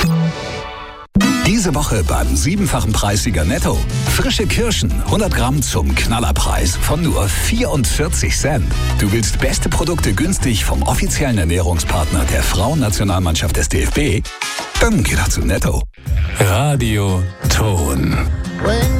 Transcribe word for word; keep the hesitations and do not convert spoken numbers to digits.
Diese Woche beim siebenfachen Preissieger Netto. Frische Kirschen, hundert Gramm zum Knallerpreis von nur vierundvierzig Cent. Du willst beste Produkte günstig vom offiziellen Ernährungspartner der Frauennationalmannschaft des D F B? Dann geh doch zu Netto. Radio Ton.